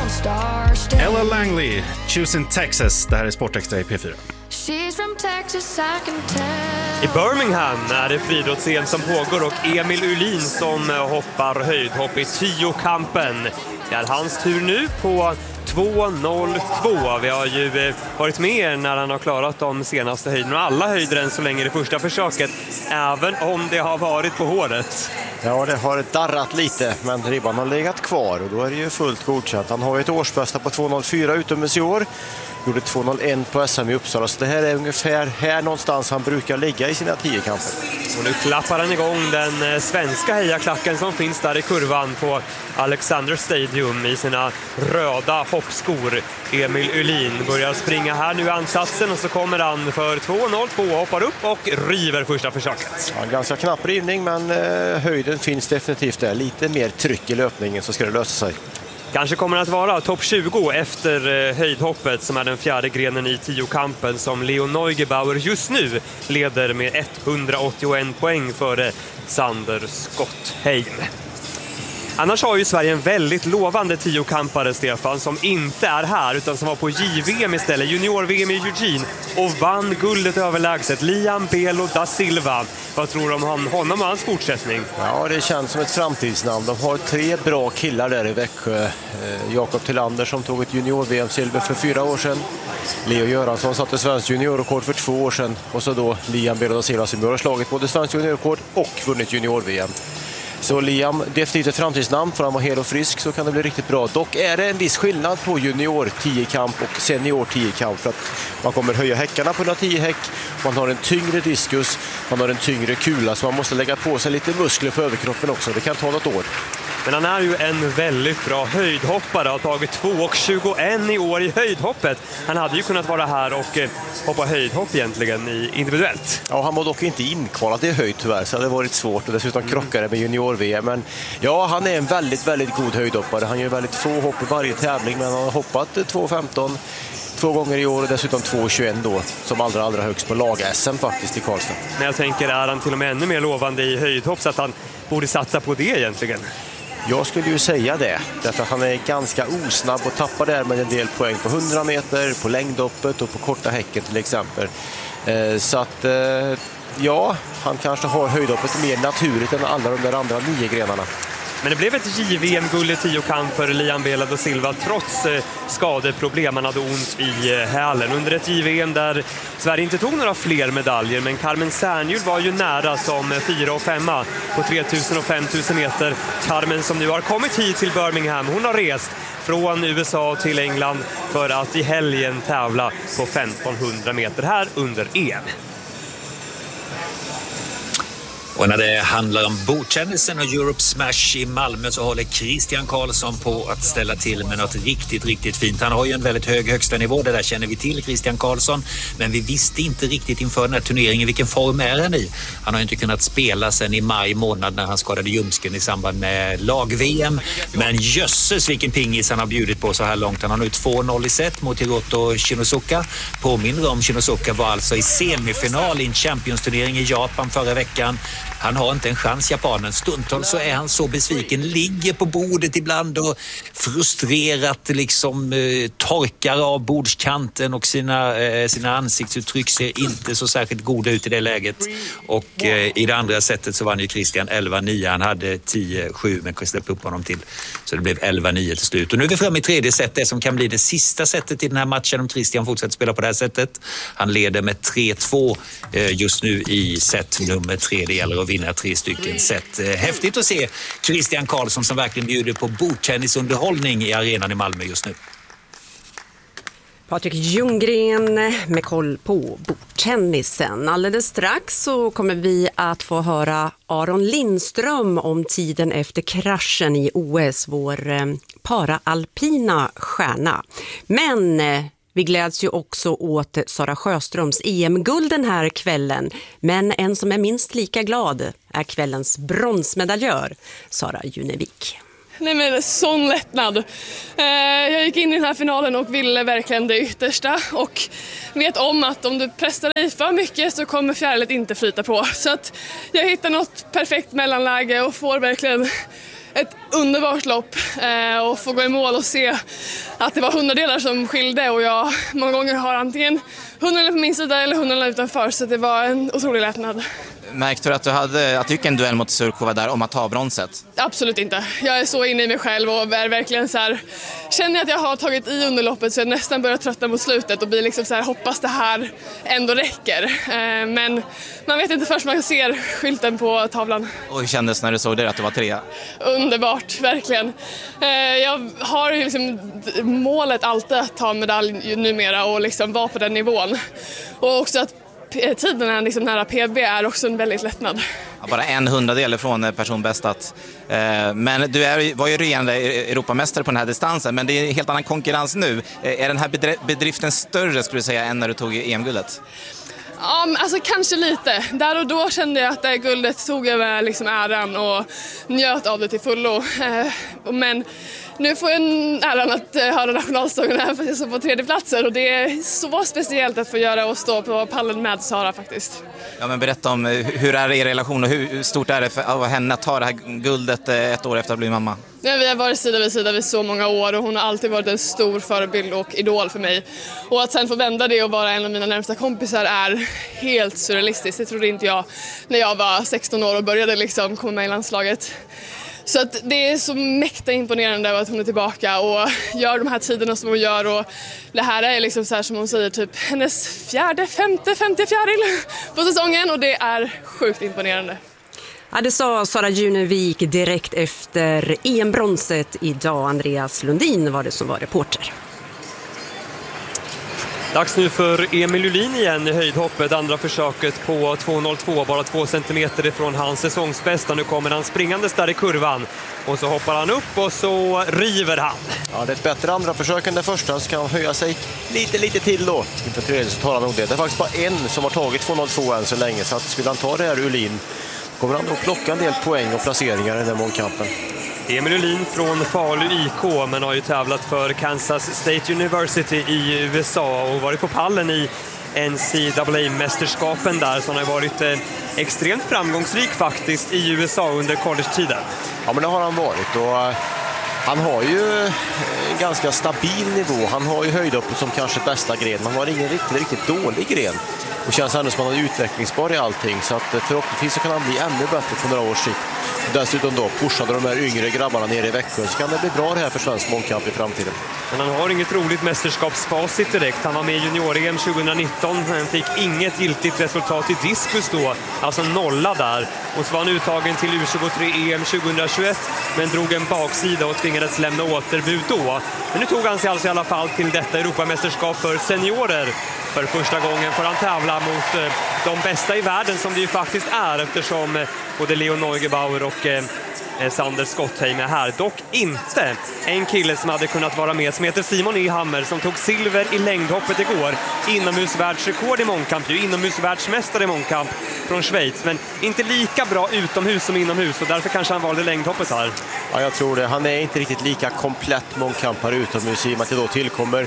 Ella Langley, Choosing Texas. Det här är Sportextra i P4. I Birmingham är det friidrotts-EM som pågår och Emil Uhlin som hoppar höjdhopp i 10-kampen. Det är hans tur nu på 2.02. Vi har ju varit med när han har klarat de senaste höjderna och alla höjder än så länge i det första försöket, även om det har varit på håret. Ja, det har darrat lite, men ribban har legat kvar och då är det ju fullt godkänt. Han har ju ett årsbästa på 2.04 utomhus i år. Gjorde 2.01 på SM i Uppsala, så det här är ungefär här någonstans han brukar ligga i sina 10-kamper. Och nu klappar han igång den svenska hejaklacken som finns där i kurvan på Alexander Stadium i sina röda hoppskor. Emil Uhlin börjar springa här nu i ansatsen och så kommer han för 2.02, hoppar upp och river första försöket. Ja, ganska knapp rivning, men höjden finns definitivt där. Lite mer tryck i löpningen så ska det lösa sig. Kanske kommer att vara topp 20 efter höjdhoppet som är den fjärde grenen i 10-kampen som Leo Neugebauer just nu leder med 181 poäng före Sander Skottheim. Annars har ju Sverige en väldigt lovande 10-kampare, Stefan, som inte är här utan som var på JVM istället, junior-VM i Eugene, och vann guldet överlägset. Liam Belo da Silva. Vad tror du om honom och hans fortsättning? Ja, det känns som ett framtidsnamn. De har 3 bra killar där i Växjö. Jakob Tillander som tog ett junior-VM-silver för 4 år sedan. Leo Göransson satte svensk juniorrekord för 2 år sedan. Och så då Liam Belo da Silva som har slagit både svensk juniorrekord och vunnit junior-VM. Så Liam, definitivt ett framtidsnamn, för han var hel och frisk så kan det bli riktigt bra. Dock är det en viss skillnad på junior 10-kamp och senior 10-kamp, för att man kommer höja häckarna på 110 häck, man har en tyngre diskus, man har en tyngre kula, så man måste lägga på sig lite muskler på överkroppen också. Det kan ta något år. Men han är ju en väldigt bra höjdhoppare, har tagit 2.21 i år i höjdhoppet. Han hade ju kunnat vara här och hoppa höjdhopp egentligen individuellt. Ja, han var dock inte inkvalat i höjd tyvärr, så det hade varit svårt, och dessutom krockade med junior-VM. Men ja, han är en väldigt, väldigt god höjdhoppare. Han gör väldigt få hopp i varje tävling, men han har hoppat 2.15 2 gånger i år och dessutom 2.21 då, som allra högst på lag-SM faktiskt i Karlstad. Men jag tänker, är han till och med ännu mer lovande i höjdhopp så att han borde satsa på det egentligen? Jag skulle ju säga det, därför att han är ganska osnabb och tappar där med en del poäng på 100 meter, på längdhoppet och på korta häcken till exempel. Så att ja, han kanske har höjdhoppet mer naturligt än alla de där andra 9 grenarna. Men det blev ett JVM-guld i 10-kamp för Liam Belo da Silva trots skadeproblem. Han hade ont i hälen under ett JVM där Sverige inte tog några fler medaljer, men Carmen Särnhjul var ju nära som 4 och 5 på 3000 och 5000 meter. Carmen som nu har kommit hit till Birmingham, hon har rest från USA till England för att i helgen tävla på 1500 meter här under EM. Och när det handlar om bordtennisen och Europe Smash i Malmö så håller Christian Karlsson på att ställa till med något riktigt, riktigt fint. Han har ju en väldigt hög högsta nivå, det där känner vi till, Christian Karlsson. Men vi visste inte riktigt inför den här turneringen vilken form är han i. Han har inte kunnat spela sedan i maj månad när han skadade ljumsken i samband med lag-VM. Men jösses vilken pingis han har bjudit på så här långt. Han har nu 2-0 i set mot Hiroto Shinosuka. Påminner om Shinosuka var alltså i semifinal i en Champions-turnering i Japan förra veckan. Han har inte en chans, japanen. Stundtals så är han så besviken, ligger på bordet ibland och frustrerat liksom torkar av bordskanten och sina ansiktsuttryck ser inte så särskilt goda ut i det läget. Och i det andra sättet så vann ju Christian 11-9. Han hade 10-7 men släppte upp honom till. Så det blev 11-9 till slut. Och nu är vi framme i tredje set, det som kan bli det sista setet i den här matchen om Christian fortsätter spela på det här sättet. Han leder med 3-2 just nu i set nummer 3. Det gäller att vinna 3 stycken set. Häftigt att se Christian Karlsson som verkligen bjuder på bordtennisunderhållning i arenan i Malmö just nu. Patrik Ljunggren med koll på bordtennisen. Alldeles strax så kommer vi att få höra Aron Lindström om tiden efter kraschen i OS, vår paraalpina stjärna. Men vi gläds ju också åt Sara Sjöströms EM-guld den här kvällen. Men en som är minst lika glad är kvällens bronsmedaljör, Sara Junevik. Nej men sån lättnad. Jag gick in i den här finalen och ville verkligen det yttersta och vet om att om du pressar dig för mycket så kommer fjärilet inte flyta på. Så att jag hittar något perfekt mellanläge och får verkligen ett underbart lopp och få gå i mål och se att det var 100-delar som skilde och jag många gånger har antingen 100 på min sida eller 100 utanför, så det var en otrolig lättnad. Märkte du att du gick en duell mot Surkova där om att ta bronset? Absolut inte. Jag är så inne i mig själv och är verkligen så här, känner jag att jag har tagit i underloppet så jag nästan börjar tröttna mot slutet och blir liksom så här, hoppas det här ändå räcker. Men man vet inte först man ser skylten på tavlan. Och hur kändes när du såg det att du var 3? Underbart, verkligen. Jag har ju liksom målet alltid att ta medalj numera och liksom vara på den nivån. Och också att tiden liksom nära PB är också en väldigt lättnad. Ja, bara 1/100 från personbästat. Men du var ju regerande Europamästare på den här distansen, men det är en helt annan konkurrens nu. Är den här bedriften större, skulle du säga, än när du tog EM-guldet? Ja, alltså kanske lite. Där och då kände jag att det guldet tog jag med liksom äran och njöt av det till fullo. Men nu får jag äran att höra nationalsången här för att jag står på 3:e platsen och det är så speciellt att få göra och stå på pallen med Sara faktiskt. Ja, men berätta om hur är er relation och hur stort är det för henne att ta det här guldet ett år efter att bli mamma? Ja, vi har varit sida vid sida vid så många år och hon har alltid varit en stor förebild och idol för mig. Och att sen få vända det och vara en av mina närmsta kompisar är helt surrealistiskt. Det trodde inte jag när jag var 16 år och började liksom komma med i landslaget. Så att det är så mäkta imponerande att hon är tillbaka och gör de här tiderna som hon gör. Och det här är liksom så här som hon säger, typ hennes 50 fjäril på säsongen och det är sjukt imponerande. Ja, det sa Sara Junevik direkt efter EM-bronset idag. Andreas Lundin var det som var reporter. Dags nu för Emil Julin igen i höjdhoppet. Andra försöket på 2.02, bara 2 centimeter ifrån hans säsongsbästa. Nu kommer han springandes där i kurvan. Och så hoppar han upp och så river han. Ja, det är ett bättre andra försök än det första, så kan han höja sig lite till då. Inför tredje så tar han nog det. Det är faktiskt bara en som har tagit 2.02 än så länge, så att skulle han ta det här Julin kommer han att plocka en del poäng och placeringar i den här mångkampen. Emil Julin från Falu IK, men har ju tävlat för Kansas State University i USA och varit på pallen i NCAA-mästerskapen där, så han har varit extremt framgångsrik faktiskt i USA under college-tiden. Ja, men det har han varit och han har ju en ganska stabil nivå. Han har ju höjdhoppet som kanske bästa gren. Han har ingen riktigt dålig gren. Och känns ändå som att han är utvecklingsbar i allting. Så att förhoppningsvis så kan han bli ännu bättre på några års sikt. Dessutom då pushade de här yngre grabbarna nere i Växjö, så kan det bli bra det här för svensk mångkamp i framtiden. Men han har inget roligt mästerskapsfacit direkt. Han var med i junior-EM 2019. Han fick inget giltigt resultat i diskus då. Alltså nolla där. Och så var han uttagen till U23-EM 2021. Men drog en baksida och tvingades lämna återbud då. Men nu tog han sig alltså i alla fall till detta Europamästerskap för seniorer. För första gången får han tävla mot de bästa i världen, som det ju faktiskt är, eftersom både Leo Neugebauer och Sander Skottheim är här. Dock inte en kille som hade kunnat vara med, som heter Simon Ehammer, som tog silver i längdhoppet igår. Inomhusvärldsrekord i mångkamp, inomhusvärldsmästare i mångkamp från Schweiz. Men inte lika bra utomhus som inomhus, och därför kanske han valde längdhoppet här. Ja, jag tror det. Han är inte riktigt lika komplett mångkampare utomhus, i och med att det då tillkommer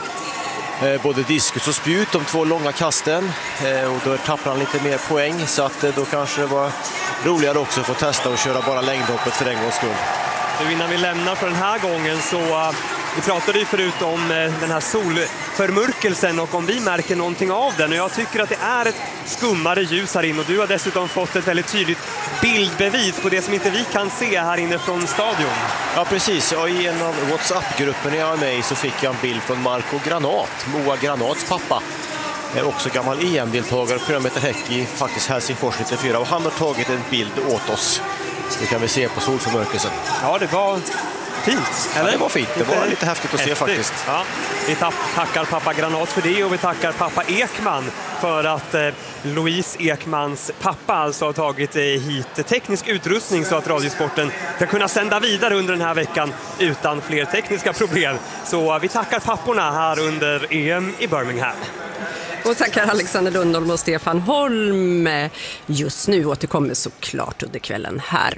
både diskus och spjut, de 2 långa kasten, och då tappar han lite mer poäng, så att då kanske det var roligare också att få testa och köra bara längdhoppet för en gångs skull. Innan vi lämnar för den här gången så vi pratade ju förut om den här solförmörkelsen och om vi märker någonting av den, och jag tycker att det är ett skummare ljus här inne, och du har dessutom fått ett väldigt tydligt bildbevis på det som inte vi kan se här inne från stadion. Ja, precis. Och i en av WhatsApp-gruppen jag är med i så fick jag en bild från Marco Granat, Moa Granats pappa. Också gammal EM-deltagare på 4 meter häck i faktiskt Helsingfors 94, och han har tagit en bild åt oss. Det kan vi se på solförmörkelsen. Ja, det var fint. Eller? Ja, det var fint. Det var lite häftigt att se faktiskt. Ja, vi tackar pappa Granat för det, och vi tackar pappa Ekman för att Louise Ekmans pappa alltså har tagit hit teknisk utrustning så att Radiosporten ska kunna sända vidare under den här veckan utan fler tekniska problem. Så vi tackar papporna här under EM i Birmingham. Och tackar Alexander Lundholm och Stefan Holm. Just nu återkommer såklart under kvällen här.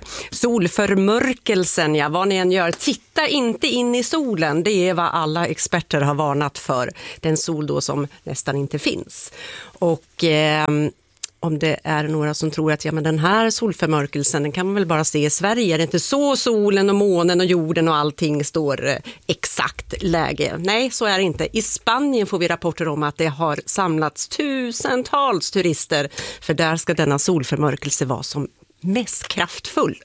Solförmörkelsen, ja, vad ni än gör, titta inte in i solen. Det är vad alla experter har varnat för. Den sol då som nästan inte finns. Och om det är några som tror att men den här solförmörkelsen den kan man väl bara se i Sverige. Är det inte så solen och månen och jorden och allting står exakt läge? Nej, så är det inte. I Spanien får vi rapporter om att det har samlats tusentals turister, för där ska denna solförmörkelse vara som mest kraftfull.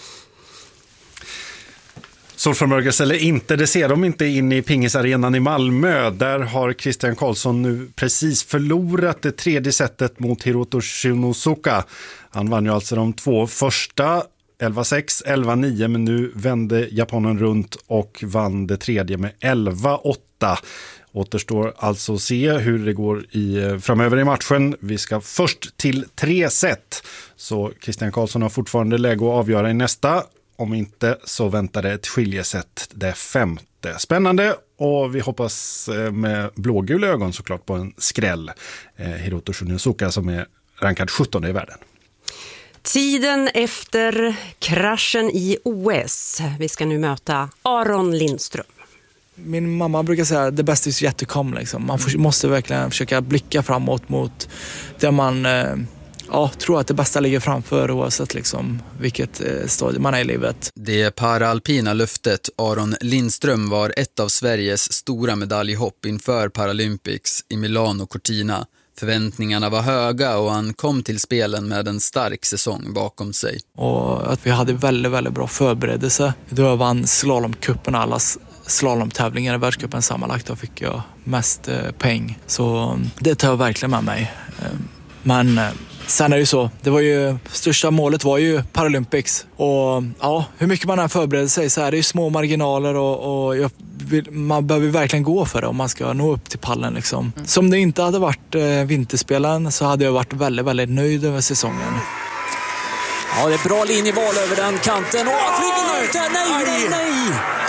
Solförmörkelse eller inte, det ser de inte in i pingisarenan i Malmö. Där har Christian Karlsson nu precis förlorat det tredje setet mot Hiroto Shinosuka. Han vann ju alltså de 2 första, 11-6, 11-9, men nu vände japanen runt och vann det tredje med 11-8. Återstår alltså att se hur det går framöver i matchen. Vi ska först till 3 set. Så Christian Karlsson har fortfarande läge att avgöra i nästa. Om inte så väntar det ett skiljeset, det 5:e. Spännande, och vi hoppas med blågula ögon såklart på en skräll. Hiroto Shinosuka som är rankad 17 i världen. Tiden efter kraschen i OS. Vi ska nu möta Aron Lindström. Min mamma brukar säga att det bästa är yet to come. Liksom. Man måste verkligen försöka blicka framåt mot där man tror att det bästa ligger framför, oavsett liksom vilket stadie man är i livet. Det paralpina löftet Aron Lindström var ett av Sveriges stora medaljhopp inför Paralympics i Milano Cortina. Förväntningarna var höga och han kom till spelen med en stark säsong bakom sig. Och att vi hade väldigt, väldigt bra förberedelse. Då vann slalomcupen, alla slalomtävlingar i världscupen sammanlagt, och fick jag mest poäng. Så det tar jag verkligen med mig. Men sen är det ju så, största målet var ju Paralympics. Och ja, hur mycket man än förbereder sig så är det ju små marginaler och man behöver verkligen gå för det om man ska nå upp till pallen liksom. Som det inte hade varit vinterspelen så hade jag varit väldigt, väldigt nöjd över säsongen. Ja, det är bra linjeval över den kanten. Åh, flyger långt där. Nej.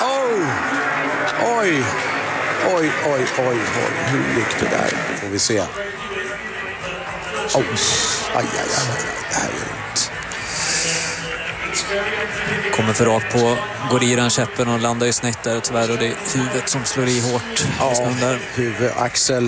Oj. Hur gick det där? Får vi se. Aj. Det här är ont. Kommer för rakt på, går i den käppen och landar ju snett där tyvärr, och det är huvudet som slår i hårt. Ja, huvud, axel.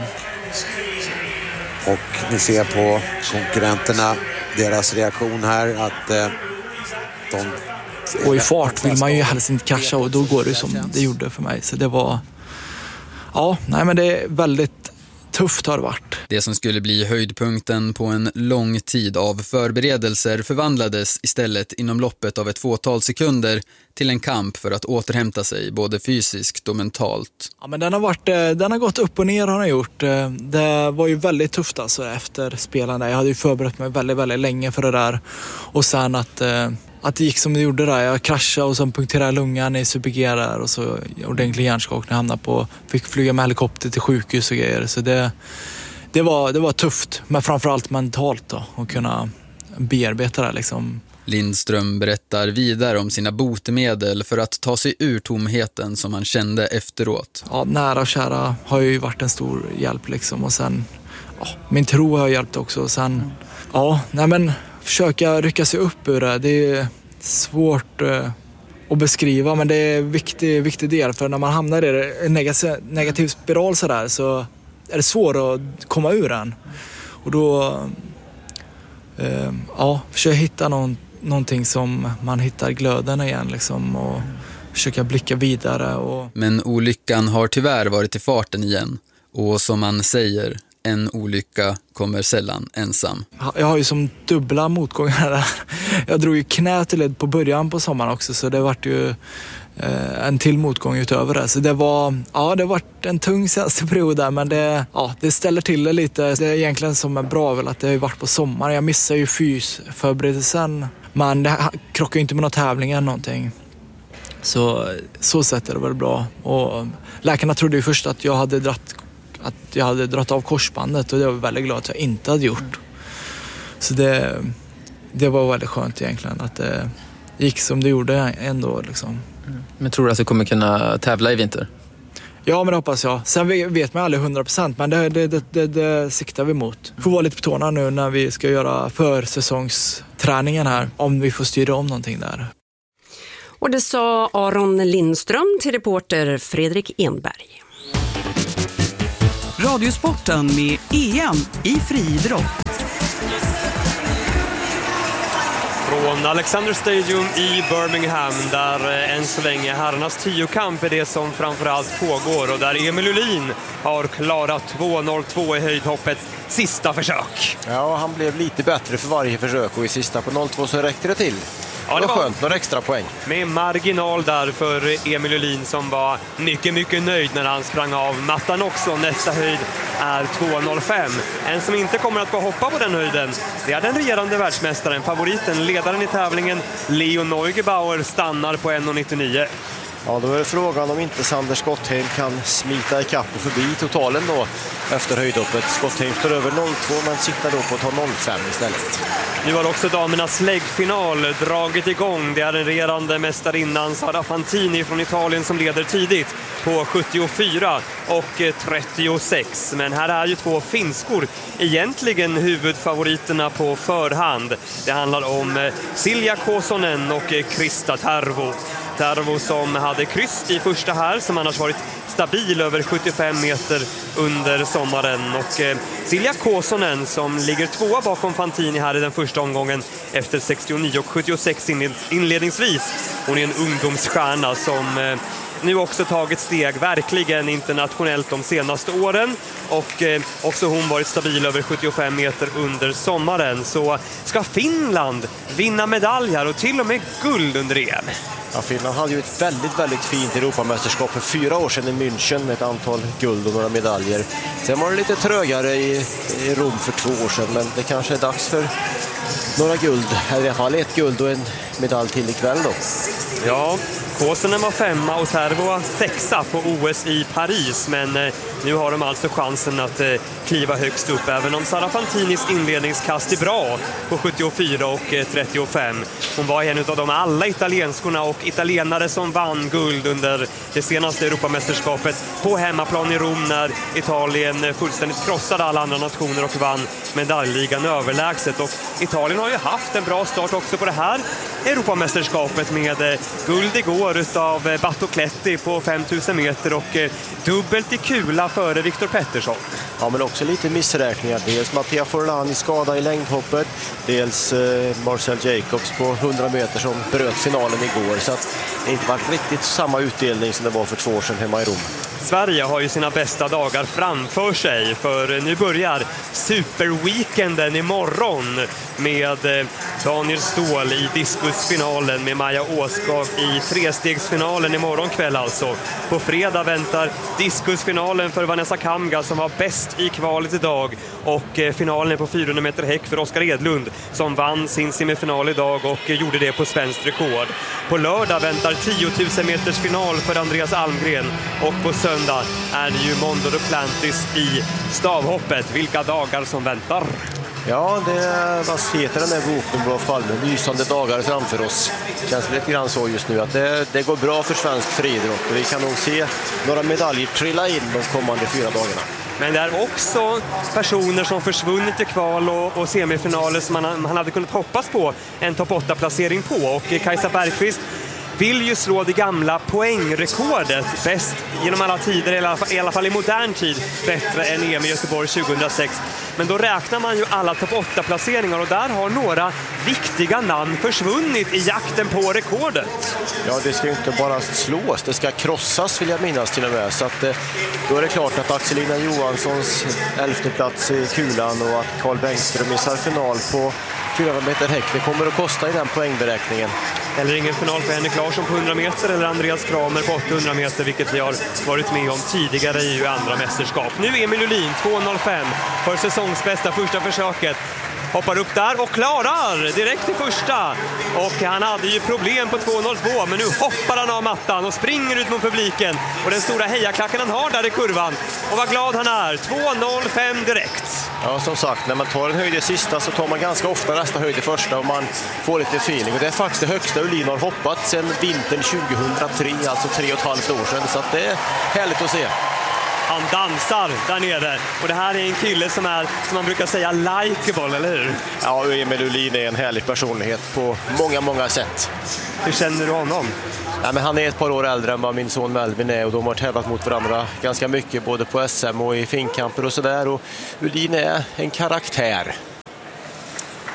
Och ni ser på konkurrenterna, deras reaktion här, att de... Och i fart vill man ju helst inte krascha, och då går det som det gjorde för mig. Så det var... Ja, nej, men det är väldigt tufft har det varit. Det som skulle bli höjdpunkten på en lång tid av förberedelser förvandlades istället inom loppet av ett fåtal sekunder till en kamp för att återhämta sig både fysiskt och mentalt. Ja, men den har gått upp och ner har den gjort. Det var ju väldigt tufft alltså efter spelarna. Jag hade ju förberett mig väldigt, väldigt länge för det där. Och sen att det gick som det gjorde där. Jag kraschade och sen punkterade lungan i Super-G där, och så ordentlig hjärnskakning, fick flyga med helikopter till sjukhus och grejer. Så det var tufft, men framförallt mentalt då, att kunna bearbeta det liksom. Lindström berättar vidare om sina botemedel för att ta sig ur tomheten som han kände efteråt. Ja, nära och kära har ju varit en stor hjälp liksom, och sen min tro har hjälpt också. Och sen försöka rycka sig upp ur det. Det är svårt att beskriva, men det är en viktig del, för när man hamnar i en negativ spiral sådär, så är det svårt att komma ur den. Och då försöka hitta någonting som man hittar glöden igen liksom, och försöka blicka vidare. Men olyckan har tyvärr varit i farten igen, och som man säger, en olycka kommer sällan ensam. Jag har ju som dubbla motgångar där. Jag drog ju knä till led på början på sommaren också, så det vart ju en till motgång utöver det. Så det var en tung senaste period där, men det ställer till det lite. Det är egentligen som är bra väl att det har varit på sommaren. Jag missar ju fysförberedelsen, men det krockar ju inte med några tävlingar eller någonting. Så sett är det väl bra. Och läkarna trodde ju först att jag hade dratt av korsbandet, och det var väldigt glad att jag inte hade gjort. Så det var väldigt skönt egentligen att det gick som det gjorde ändå liksom. Men tror du att du kommer kunna tävla i vinter? Ja, men det hoppas jag. Sen vet man aldrig 100%, men det siktar vi mot. Får vara lite på tårna nu när vi ska göra försäsongsträningen här, om vi får styra om någonting där. Och det sa Aron Lindström till reporter Fredrik Enberg. Radiosporten med EM i friidrott. Från Alexander Stadium i Birmingham, där än så länge herrarnas 10-kamp är det som framförallt pågår och där Emil Uhlin har klarat 2.02 i höjdhoppets sista försök. Ja, han blev lite bättre för varje försök och i sista på 0.2 så räckte det till. Ja, det var skönt, några extra poäng. Med marginal där för Emil Uhlin som var mycket nöjd när han sprang av mattan också. Nästa höjd är 2.05. En som inte kommer att få hoppa på den höjden, det är den regerande världsmästaren, favoriten, ledaren i tävlingen, Leo Neugebauer, stannar på 1.99. Ja, då är det frågan om inte Sander Skottheim kan smita ikapp och förbi totalen då efter höjdhoppet. Skottheim står över 0.2 men siktar då på att ta 0.5 istället. Nu har också damernas läggfinal dragit igång. Det är den regerande mästarinnan Sara Fantini från Italien som leder tidigt på 74 och 36. Men här är ju två finskor egentligen huvudfavoriterna på förhand. Det handlar om Silja Kosonen och Krista Tervo. Tervo som hade kryss i första här, som annars varit stabil över 75 meter under sommaren. Och Silja Kosonen som ligger tvåa bakom Fantini här i den första omgången efter 69 och 76 inledningsvis. Hon är en ungdomsstjärna som nu också tagit steg verkligen internationellt de senaste åren och också hon varit stabil över 75 meter under sommaren. Så ska Finland vinna medaljer och till och med guld under EM? Ja, Finland hade ju ett väldigt fint Europamästerskap för 4 år sedan i München med ett antal guld och några medaljer. Sen var det lite trögare i Rom för 2 år sedan, men det kanske är dags för några guld. I alla fall ett guld och en medalj till ikväll då. Ja, Kosonen var 5 och Tervo var 6 på OS i Paris, men nu har de alltså chansen att kliva högst upp, även om Sara Fantinis inledningskast är bra på 74 och 35. Hon var en av de alla italienskorna och italienare som vann guld under det senaste Europamästerskapet på hemmaplan i Rom, när Italien fullständigt krossade alla andra nationer och vann medaljligan överlägset. Och Italien har ju haft en bra start också på det här Europamästerskapet med guld igår utav Battocletti på 5000 meter och dubbelt i kula före Viktor Pettersson. Ja, men också lite missräkningar. Dels Mattia Forlani skada i längdhoppet, dels Marcel Jacobs på 100 meter som bröt finalen igår. Så att det inte var riktigt samma utdelning som det var för 2 år sedan hemma i Rom. Sverige har ju sina bästa dagar framför sig, för nu börjar superweekenden imorgon med Daniel Ståhl i diskusfinalen, med Maja Åskog i trestegsfinalen imorgon kväll alltså. På fredag väntar diskusfinalen för Vanessa Kamga som var bäst i kvalet idag, och finalen på 400 meter häck för Oskar Edlund som vann sin semifinal idag och gjorde det på svenskt rekord. På lördag väntar 10 000 meters final för Andreas Almgren, och på söndag är det ju Mondo Duplantis i stavhoppet. Vilka dagar som väntar! Ja, vad heter den där boken på fall med lysande dagar framför oss. Känns lite grann så just nu att det går bra för svensk friidrott och vi kan nog se några medaljer trilla in de kommande 4 dagarna. Men det är också personer som försvunnit i kval och semifinaler som man hade kunnat hoppas på en topp 8-placering på, och Kajsa Bergqvist vill ju slå det gamla poängrekordet bäst genom alla tider, i alla fall i modern tid, bättre än EM i Göteborg 2006. Men då räknar man ju alla topp 8-placeringar, och där har några viktiga namn försvunnit i jakten på rekordet. Ja, det ska ju inte bara slås, det ska krossas vill jag minnas till och med. Så att, då är det klart att Axelina Johanssons 11:e plats i kulan och att Carl Bengtsström missar final på 400 meter häck, det kommer att kosta i den poängberäkningen. Eller ingen final för Henrik Larsson på 100 meter eller Andreas Kramer på 800 meter, vilket vi har varit med om tidigare i andra mästerskap. Nu Emil Uhlin 2.05 för säsongsbästa första försöket. Hoppar upp där och klarar direkt i första. Och han hade ju problem på 2.02, men nu hoppar han av mattan och springer ut mot publiken. Och den stora hejaklacken han har där i kurvan. Och vad glad han är. 2.05 direkt. Ja, som sagt, när man tar en höjd i sista så tar man ganska ofta nästa höjd i första och man får lite feeling. Och det är faktiskt det högsta Uhlin har hoppat sedan vintern 2003, alltså 3,5 år sedan. Så att det är härligt att se. Han dansar där nere. Och det här är en kille som är, som man brukar säga, likeable, eller hur? Ja, Emil Uhlin är en härlig personlighet på många sätt. Hur känner du honom? Ja, men han är ett par år äldre än vad min son Melvin är, och de har tävlat mot varandra ganska mycket, både på SM och i finkamper och sådär. Och Uhlin är en karaktär.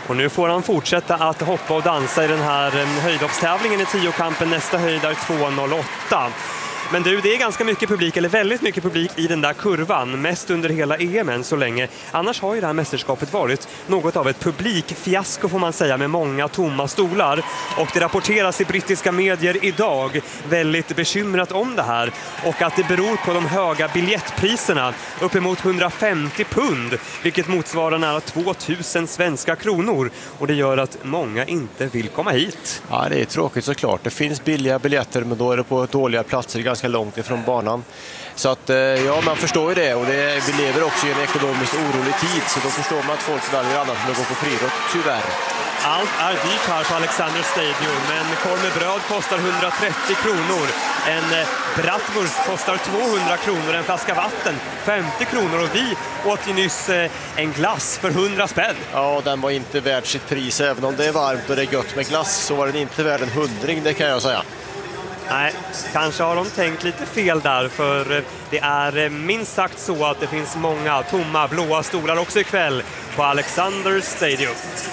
Och nu får han fortsätta att hoppa och dansa i den här höjdhoppstävlingen i 10-kampen. Nästa höjd är 2,08. Men du, det är ganska mycket publik, eller väldigt mycket publik i den där kurvan. Mest under hela EM än så länge. Annars har ju det här mästerskapet varit något av ett publikfiasko får man säga, med många tomma stolar. Och det rapporteras i brittiska medier idag väldigt bekymrat om det här. Och att det beror på de höga biljettpriserna, uppemot 150 pund. Vilket motsvarar nära 2000 svenska kronor. Och det gör att många inte vill komma hit. Ja, det är tråkigt såklart. Det finns billiga biljetter, men då är det på dåliga platser ganska långt ifrån banan. Så att, ja, man förstår ju det. Och vi lever också i en ekonomiskt orolig tid, så då förstår man att folk väljer annat än att gå på friidrott, tyvärr. Allt är dyrt här på Alexander Stadium. En korv med bröd kostar 130 kronor. En bratwurst kostar 200 kronor. En flaska vatten 50 kronor. Och vi åt ju nyss en glass för 100 spänn. Ja, den var inte värd sitt pris. Även om det är varmt och det är gött med glass, så var den inte värd en 100, det kan jag säga. Nej, kanske har de tänkt lite fel där, för det är minst sagt så att det finns många tomma blåa stolar också ikväll på Alexander Stadium.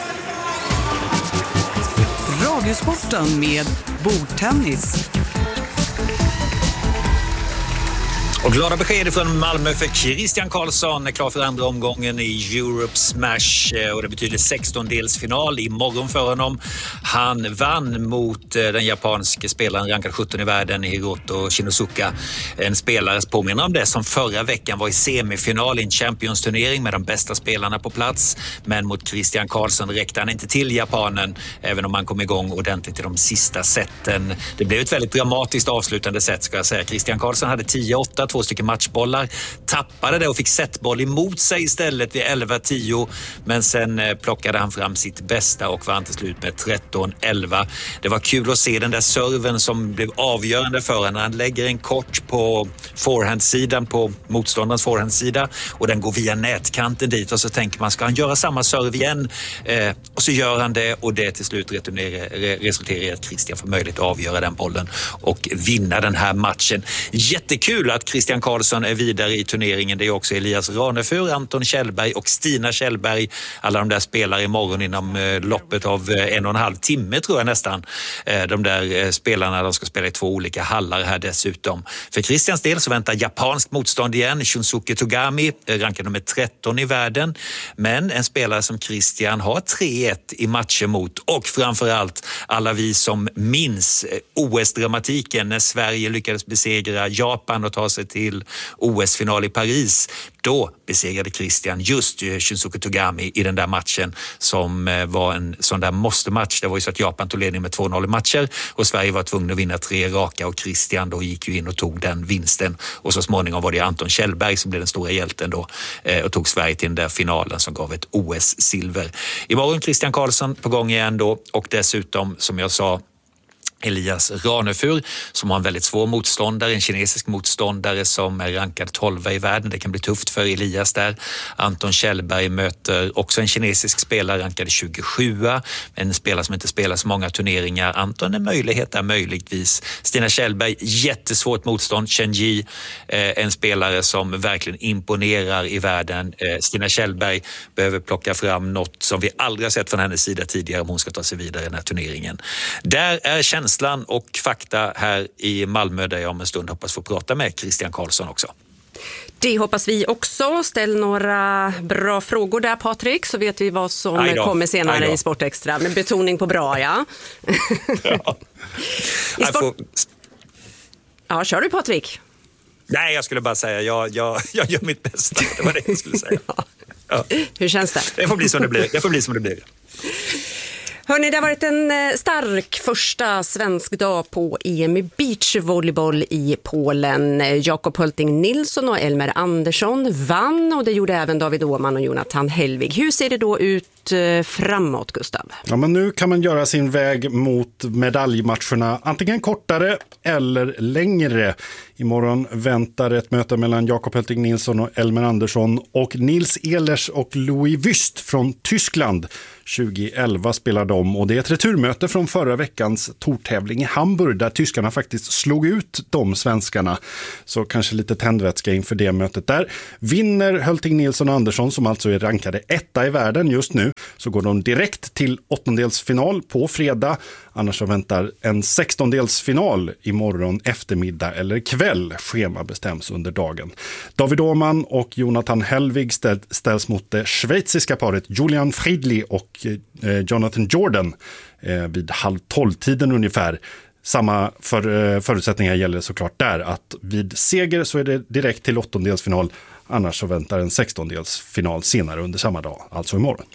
Radiosporten med bordtennis. Och glada besked från Malmö för Christian Karlsson är klar för andra omgången i Europe Smash, och det betyder 16-delsfinal imorgon för honom. Han vann mot den japanske spelaren rankad 17 i världen, Hiroto Shinosuka. En spelare påminner om det som förra veckan var i semifinal i en Champions-turnering med de bästa spelarna på plats. Men mot Christian Karlsson räckte han inte till japanen, även om han kom igång ordentligt i de sista seten. Det blev ett väldigt dramatiskt avslutande set, ska jag säga. Christian Karlsson hade 10-8, 2 stycken matchbollar, tappade det och fick setboll emot sig istället vid 11-10, men sen plockade han fram sitt bästa och vann till slut med 13-11. Det var kul att se den där serven som blev avgörande för honom. Han lägger en kort på forehandsidan, på motståndarens forehandsida, och den går via nätkanten dit, och så tänker man, ska han göra samma serv igen? Och så gör han det, och det till slut resulterar i att Christian får möjlighet att avgöra den bollen och vinna den här matchen. Jättekul att Christian Karlsson är vidare i turneringen. Det är också Elias Ranefur, Anton Kjellberg och Stina Kjellberg. Alla de där spelar imorgon inom loppet av 1,5 timme tror jag nästan. De där spelarna, de ska spela i 2 olika hallar här dessutom. För Christians del så väntar japansk motstånd igen. Shunsuke Togami, rankad nummer 13 i världen. Men en spelare som Christian har 3-1 i matcher mot, och framförallt alla vi som minns OS-dramatiken när Sverige lyckades besegra Japan och ta sig till OS-final i Paris. Då besegrade Christian just Shunsuke Togami i den där matchen som var en sån där måste-match. Det var ju så att Japan tog ledning med 2-0 i matcher och Sverige var tvungna att vinna 3 raka, och Christian då gick ju in och tog den vinsten. Och så småningom var det Anton Kjellberg som blev den stora hjälten då och tog Sverige till den där finalen som gav ett OS-silver. Imorgon Christian Karlsson på gång igen då, och dessutom som jag sa Elias Ranefur som har en väldigt svår motståndare, en kinesisk motståndare som är rankad 12 i världen. Det kan bli tufft för Elias där. Anton Kjellberg möter också en kinesisk spelare rankad 27, en spelare som inte spelar så många turneringar. Anton är möjlighet där möjligtvis. Stina Kjellberg, jättesvårt motstånd. Chen Yi, en spelare som verkligen imponerar i världen. Stina Kjellberg behöver plocka fram något som vi aldrig har sett från hennes sida tidigare om hon ska ta sig vidare i den här turneringen. Där är känslan och fakta här i Malmö, där jag om en stund hoppas få prata med Christian Karlsson också. Det hoppas vi också. Ställ några bra frågor där, Patrik, så vet vi vad som kommer senare i Sportextra. Med betoning på bra, ja. Ja, kör du, Patrik? Nej, jag skulle bara säga jag gör mitt bästa. Det var det jag skulle säga. Ja. Hur känns det? Det får bli som det blir. Hörrni, det har varit en stark första svensk dag på EM i beachvolleyboll i Polen. Jakob Hulting Nilsson och Elmer Andersson vann, och det gjorde även David Åhman och Jonathan Hellvig. Hur ser det då ut framåt, Gustav? Ja, men nu kan man göra sin väg mot medaljmatcherna antingen kortare eller längre. Imorgon väntar ett möte mellan Jakob Hölting Nilsson och Elmer Andersson och Nils Ehlers och Louis Wüst från Tyskland. 2011 spelar de och det är ett returmöte från förra veckans tortävling i Hamburg där tyskarna faktiskt slog ut de svenskarna. Så kanske lite tändvätska inför det mötet där. Vinner Hölting Nilsson och Andersson, som alltså är rankade 1:a i världen just nu, så går de direkt till 8-delsfinal på fredag. Annars så väntar en 16-delsfinal imorgon eftermiddag eller kväll. Schema bestäms under dagen. David Åhman och Jonathan Helvig ställs mot det schweiziska paret Julian Friedli och Jonathan Jordan vid 11:30 ungefär. Samma förutsättningar gäller såklart där, att vid seger så är det direkt till 8-delsfinal. Annars så väntar en 16-delsfinal senare under samma dag, alltså imorgon.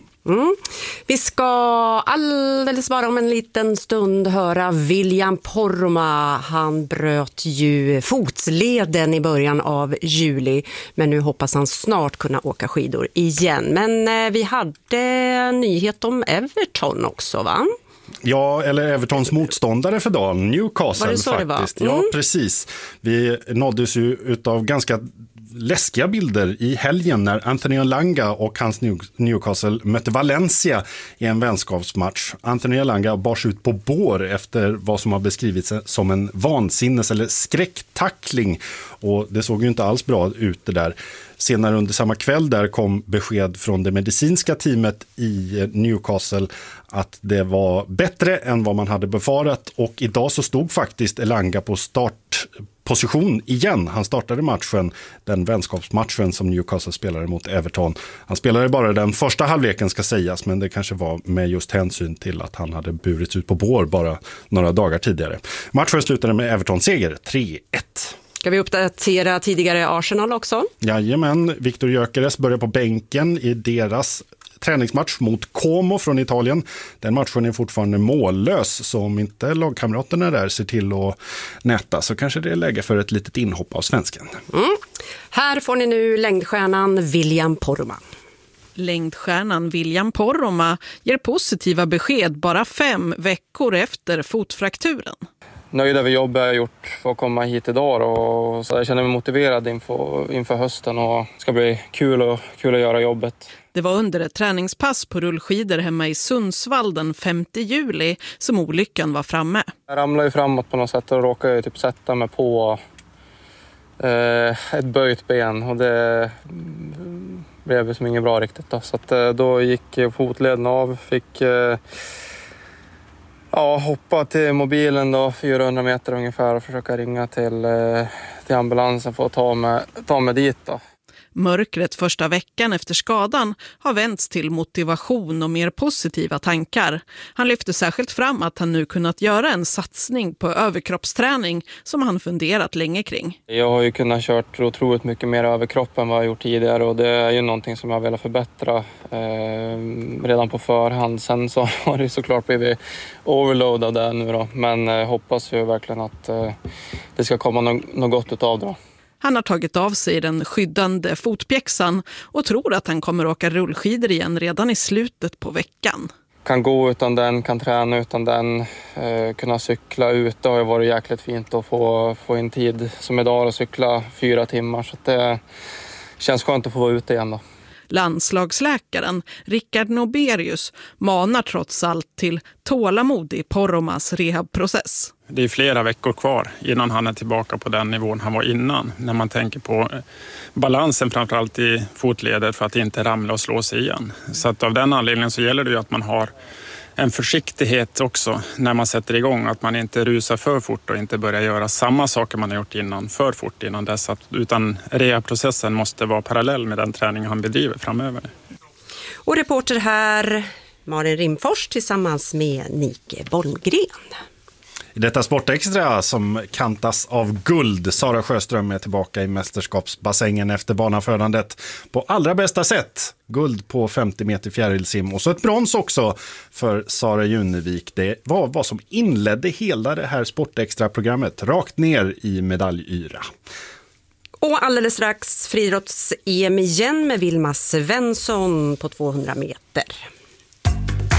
Vi ska alldeles bara om en liten stund höra William Poromaa. Han bröt ju fotsleden i början av juli, men nu hoppas han snart kunna åka skidor igen. Men vi hade nyhet om Everton också, va? Ja, eller Evertons motståndare för dagen, Newcastle faktiskt. Ja, precis. Vi nåddes ju utav ganska läskiga bilder i helgen när Anthony Elanga och hans Newcastle mötte Valencia i en vänskapsmatch. Anthony Elanga bars ut på bår efter vad som har beskrivits som en vansinnes- eller skräcktackling, och det såg ju inte alls bra ut det där. Senare under samma kväll där kom besked från det medicinska teamet i Newcastle att det var bättre än vad man hade befarat, och idag så stod faktiskt Elanga på startposition igen. Han startade matchen, den vänskapsmatchen som Newcastle spelade mot Everton. Han spelade bara den första halvleken ska sägas, men det kanske var med just hänsyn till att han hade burits ut på bår bara några dagar tidigare. Matchen slutade med Evertons seger 3-1. Ska vi uppdatera tidigare Arsenal också? Jajamän, Victor Gyökeres börjar på bänken i deras träningsmatch mot Como från Italien. Den matchen är fortfarande mållös, så om inte lagkamraterna där ser till att näta så kanske det är läge för ett litet inhopp av svensken. Här får ni nu längdstjärnan William Poromaa. Längdstjärnan William Poromaa ger positiva besked bara 5 veckor efter fotfrakturen. Nöjd över jobbet jag gjort för att komma hit idag, och så jag känner mig motiverad inför hösten, och det ska bli kul att göra jobbet. Det var under ett träningspass på rullskidor hemma i Sundsvall den 5 juli som olyckan var framme. Jag ramlade ju framåt på något sätt och råkade ju typ sätta mig på ett böjt ben, och det blev som inget bra riktigt då. Så att, då gick fotleden av, fick hoppa till mobilen då, 400 meter ungefär, och försöka ringa till ambulansen för att ta mig dit då. Mörkret första veckan efter skadan har vänts till motivation och mer positiva tankar. Han lyfter särskilt fram att han nu kunnat göra en satsning på överkroppsträning som han funderat länge kring. Jag har ju kunnat kört otroligt mycket mer överkropp än vad jag gjort tidigare, och det är ju någonting som jag vill förbättra redan på förhand. Sen så har det såklart blivit overload av det nu då, men hoppas ju verkligen att det ska komma något gott utav det då. Han har tagit av sig den skyddande fotpjäxan och tror att han kommer åka rullskidor igen redan i slutet på veckan. Kan gå utan den, kan träna utan den, kunna cykla ut. Det har ju varit jäkligt fint att få in tid som idag och cykla 4 timmar. Så det känns skönt att få vara ute igen då. Landslagsläkaren Rickard Noberius manar trots allt till tålamod i Poromaas rehabprocess. Det är flera veckor kvar innan han är tillbaka på den nivån han var innan. När man tänker på balansen framförallt i fotleder för att inte ramla och slå sig igen. Så att av den anledningen så gäller det ju att man har en försiktighet också när man sätter igång. Att man inte rusar för fort och inte börjar göra samma saker man har gjort innan för fort innan dess. Utan rehabprocessen måste vara parallell med den träning han bedriver framöver. Och reporter här Malin Rimfors tillsammans med Nike Bollgren. I detta Sportextra som kantas av guld. Sara Sjöström är tillbaka i mästerskapsbassängen efter banafödandet på allra bästa sätt. Guld på 50 meter fjärilsim och så ett brons också för Sara Junevik. Det var vad som inledde hela det här Sportextra-programmet rakt ner i medallyra. Och alldeles strax friidrotts-EM igen med Vilma Svensson på 200 meter.